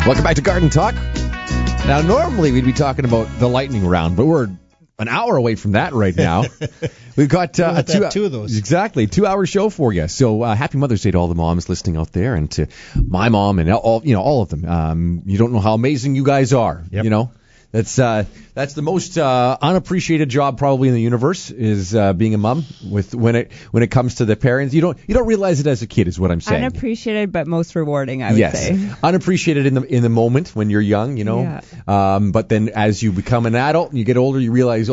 Welcome back to Garden Talk. Now, normally we'd be talking about the lightning round, but we're an hour away from that right now. We've got two of those. Exactly, 2-hour show for you. So happy Mother's Day to all the moms listening out there, and to my mom and all of them. You don't know how amazing you guys are. Yep. You know. That's the most unappreciated job probably in the universe is being a mom. When it comes to the parents, you don't realize it as a kid, is what I'm saying. Unappreciated, but most rewarding, I would say. Unappreciated in the moment when you're young, you know. Yeah. But then as you become an adult and you get older, you realize,